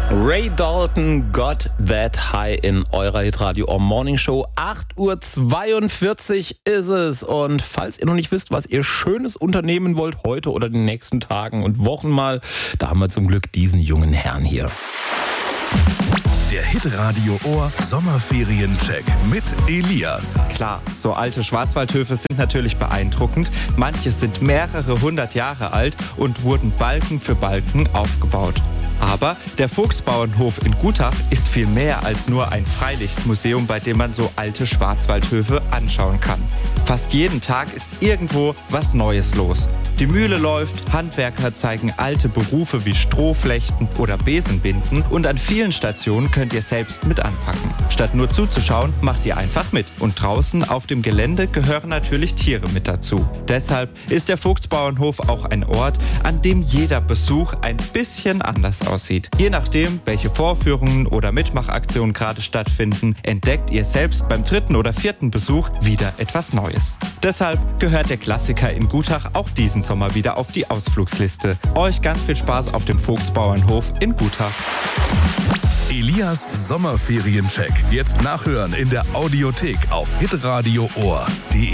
Ray Dalton, Got That High in eurer Hitradio Morning Show. 8:42 Uhr ist es. Und falls ihr noch nicht wisst, was ihr Schönes unternehmen wollt, heute oder in den nächsten Tagen und Wochen mal, da haben wir zum Glück diesen jungen Herrn hier. Der Hitradio Ohr Sommerferien-Check mit Elias. Klar, so alte Schwarzwaldhöfe sind natürlich beeindruckend. Manche sind mehrere hundert Jahre alt und wurden Balken für Balken aufgebaut. Aber der Vogtsbauernhof in Gutach ist viel mehr als nur ein Freilichtmuseum, bei dem man so alte Schwarzwaldhöfe anschauen kann. Fast jeden Tag ist irgendwo was Neues los. Die Mühle läuft, Handwerker zeigen alte Berufe wie Strohflechten oder Besenbinden und an vielen Stationen könnt ihr selbst mit anpacken. Statt nur zuzuschauen, macht ihr einfach mit. Und draußen auf dem Gelände gehören natürlich Tiere mit dazu. Deshalb ist der Vogtsbauernhof auch ein Ort, an dem jeder Besuch ein bisschen anders aussieht. Je nachdem, welche Vorführungen oder Mitmachaktionen gerade stattfinden, entdeckt ihr selbst beim 3. oder 4. Besuch wieder etwas Neues. Deshalb gehört der Klassiker in Gutach auch diesen Sommer wieder auf die Ausflugsliste. Euch ganz viel Spaß auf dem Vogtsbauernhof in Gutach. Elias Sommerferien-Check. Jetzt nachhören in der Audiothek auf hitradio-ohr.de.